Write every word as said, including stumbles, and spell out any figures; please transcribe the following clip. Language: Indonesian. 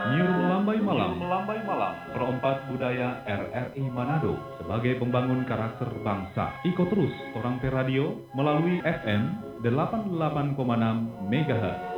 Nyur Melambai Malam, Melambai Malam, Perompak Budaya R R I Manado sebagai pembangun karakter bangsa. Ikut terus Orang Pe Radio melalui F M delapan puluh delapan koma enam MHz.